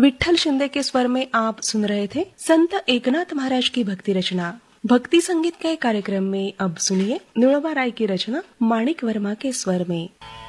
विठ्ठल शिंदे के स्वर में आप सुन रहे थे संत एकनाथ महाराज की भक्ति रचना। भक्ति संगीत के कार्यक्रम में अब सुनिए नुड़वा राय की रचना माणिक वर्मा के स्वर में।